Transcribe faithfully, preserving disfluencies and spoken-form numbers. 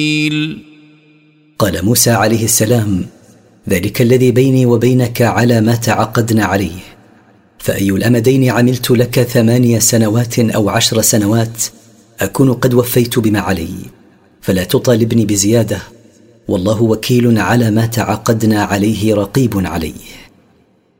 قال موسى عليه السلام: ذلك الذي بيني وبينك على ما تعقدنا عليه، فأي الأمدين عملت لك ثمانية سنوات أو عشر سنوات أكون قد وفيت بما علي، فلا تطالبني بزيادة، والله وكيل على ما تعقدنا عليه رقيب عليه.